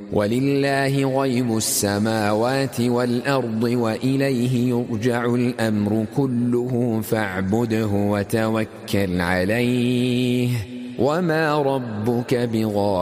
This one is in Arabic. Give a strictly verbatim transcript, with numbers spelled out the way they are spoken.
ولله غيب السماوات والأرض وإليه يرجع الأمر كله فاعبده وتوكل عليه وما ربك بغافل